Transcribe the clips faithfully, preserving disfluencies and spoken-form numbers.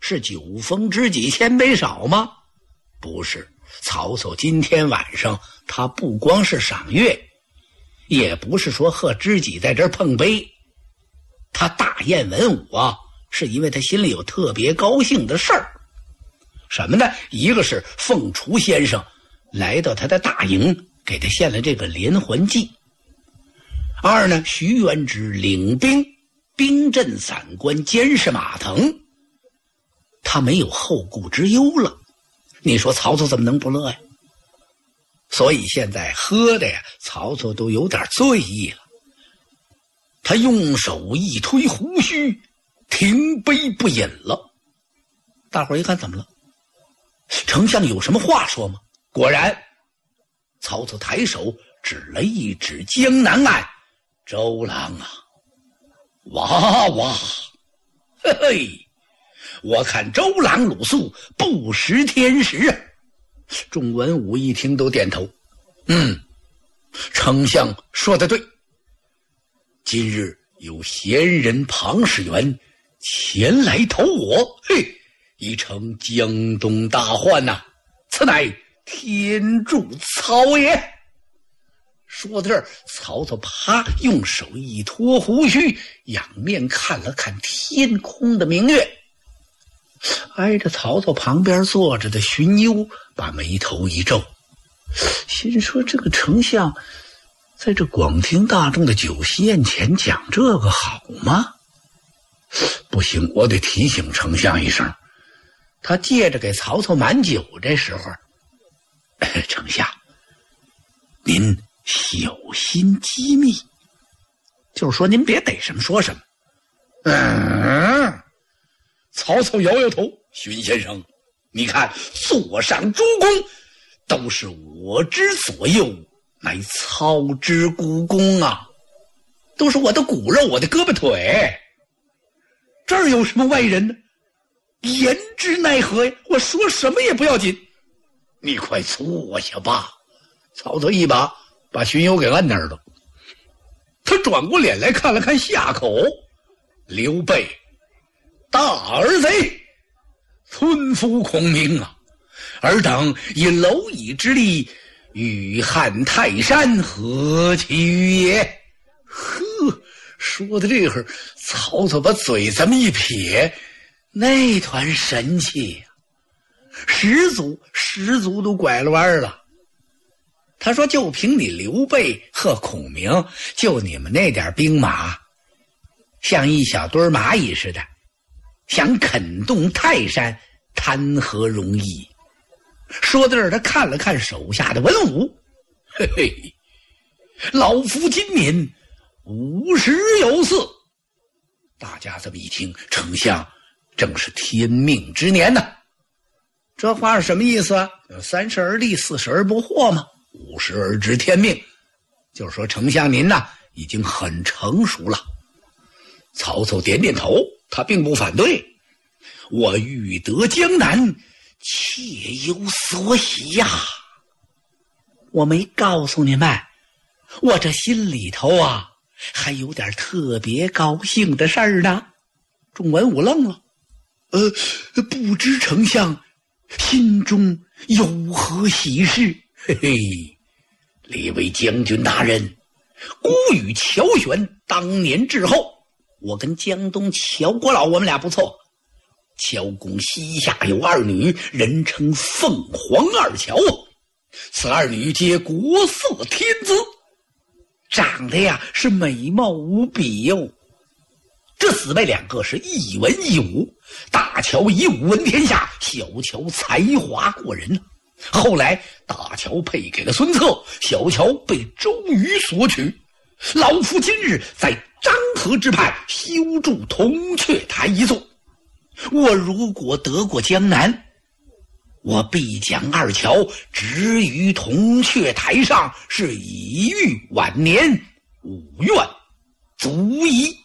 是酒逢知己千杯少吗？不是，曹操今天晚上他不光是赏月，也不是说和知己在这儿碰杯，他大宴文武啊，是因为他心里有特别高兴的事儿。什么呢？一个是凤雏先生来到他的大营，给他献了这个连环计。二呢，徐元之领兵兵镇散关，监视马腾，他没有后顾之忧了。你说曹操怎么能不乐呀？所以现在喝的呀，曹操都有点醉意了。他用手一推胡须，停杯不饮了。大伙儿一看，怎么了？丞相有什么话说吗？果然，曹操抬手指了一指江南岸，周郎啊，哇哇，嘿嘿，我看周郎鲁肃不识天时啊！众文武一听都点头，嗯，丞相说得对。今日有贤人庞士元前来投我，嘿，已成江东大患呐、啊！此乃天助曹也。说到这儿，曹操啪用手一托胡须，仰面看了看天空的明月。挨着曹操旁边坐着的荀攸把眉头一皱，心说这个丞相在这广听大众的酒席宴前讲这个好吗？不行，我得提醒丞相一声。他借着给曹操满酒这时候，丞相您小心机密，就是说您别逮什么说什么。嗯，曹操摇摇头，荀先生，你看座上诸公都是我之左右，乃操之股肱啊，都是我的骨肉，我的胳膊腿，这儿有什么外人呢？言之奈何呀？我说什么也不要紧，你快坐下吧。曹操一把把荀攸给按那儿了，他转过脸来看了看夏口，刘备大儿贼，村夫孔明啊，尔等以蝼蚁之力与汉泰山，何其与也？呵，说到这会儿，曹操把嘴这么一撇，那团神气呀、啊，十足十足都拐了弯了。他说就凭你刘备和孔明，就你们那点兵马，像一小堆蚂蚁似的，想啃动泰山，谈何容易？说到这儿，他看了看手下的文武，嘿嘿，老夫今年五十有四。大家这么一听，丞相正是天命之年呢、啊。这话是什么意思啊？三十而立，四十而不惑吗？五十而知天命，就是说丞相您呐已经很成熟了。曹操点点头，他并不反对。我欲得江南，切有所喜呀、啊！我没告诉你们，我这心里头啊还有点特别高兴的事儿呢。众文武愣了，呃，不知丞相心中有何喜事？嘿嘿，列位将军大人，孤与乔玄当年之后，我跟江东乔国老我们俩不错。乔公膝下有二女，人称凤凰二乔，此二女皆国色天姿，长得呀是美貌无比哟。这姊妹两个是一文一武，大乔以武闻天下，小乔才华过人。后来大乔配给了孙策，小乔被周瑜所取。老夫今日在漳河之畔修筑铜雀台一座，我如果得过江南，我必将二乔置于铜雀台上，是以御晚年，吾愿足矣。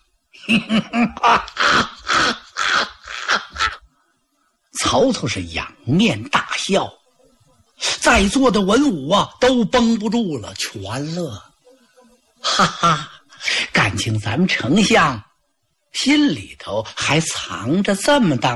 曹操是仰面大笑，在座的文武啊都绷不住了，全乐。哈哈，感情咱们丞相心里头还藏着这么大